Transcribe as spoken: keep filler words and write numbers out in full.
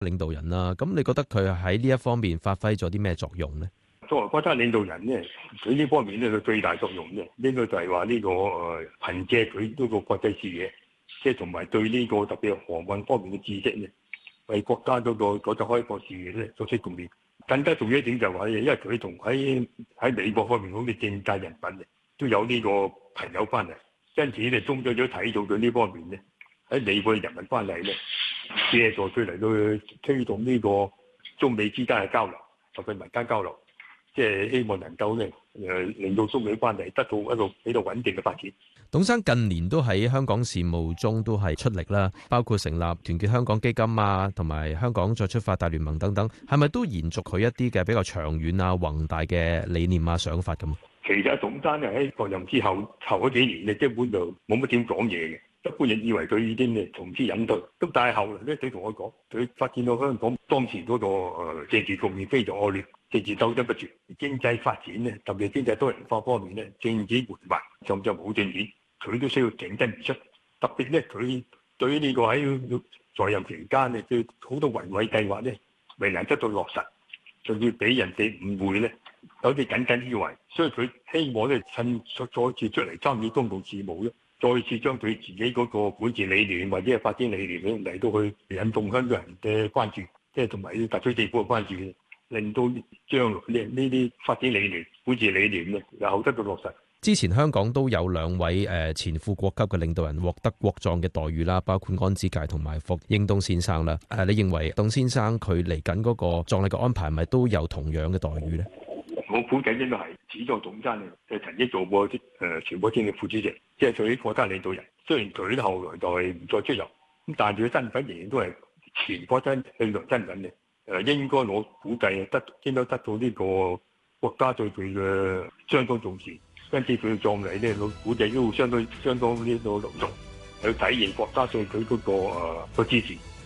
領導人啦。咁你覺得佢喺呢一方面發揮咗啲咩作用呢？ 作為國家領導人咧，佢呢方面咧，佢最大作用咧，應該就係話呢個誒憑藉佢呢個國際視野，即係同埋對呢個特別係航運方面嘅知識咧，為國家嗰個改革開放事業咧作出貢獻。更加重要一點就係話，因為佢同喺喺美國方面嗰啲政界人品都有呢個朋友關係，因此咧中央都睇到佢呢方面咧喺美國嘅人民關係咧，借助佢嚟到推動呢個中美之間嘅交流，特別民間交流。即係希望能夠咧，誒令到中美關係得到一個比較穩定嘅發展。 董生近年都喺香港事務中都係出力啦，包括成立團結香港基金啊，同埋香港再出發大聯盟等等，係咪都延續佢一啲嘅比較長遠啊、宏大嘅理念啊、想法咁？ 其實董生咧喺上任之後頭嗰幾年咧，基本就冇乜點講嘢嘅。一般人以為佢已經誒從此隱退，咁但係後來咧，佢同我講，佢發現到香港當時嗰個誒政治局面非常惡劣。政治鬥爭不絕，經濟發展咧，特別係經濟多元化方面咧，政治緩慢，甚至冇進展，佢都需要挺身而出。特別咧，佢對於呢個喺在任期間咧，對好多宏偉計劃咧，未能得到落實，仲要俾人哋誤會咧，有啲耿耿於懷。所以佢希望咧，趁再次出嚟參與公共事務咧，再次將佢自己嗰個管治理念或者係發展理念咧嚟到去引動香港人嘅關注，即係同埋特區政府嘅關注。令到將來呢啲發展理念、管治理念咧，又得到落實。 之前香港都有兩位誒前副國級嘅領導人獲得國葬嘅待遇啦，包括安子介同埋霍英東先生啦。誒，你認為董先生佢嚟緊嗰個葬禮嘅安排，係咪都有同樣嘅待遇咧？ 我估計應該係始作總監嘅，就曾經做過啲誒傳播廳嘅副主席，即係屬於國家領導人。雖然佢後來就係唔再出任，咁但係佢嘅身份仍然都係前國家領導人身份嘅。誒應該我估計得應該得到呢個國家對佢嘅相當重視，因此佢嘅葬禮咧，我估計都會相當相當呢個隆重，去體現國家對佢嗰個誒個支持。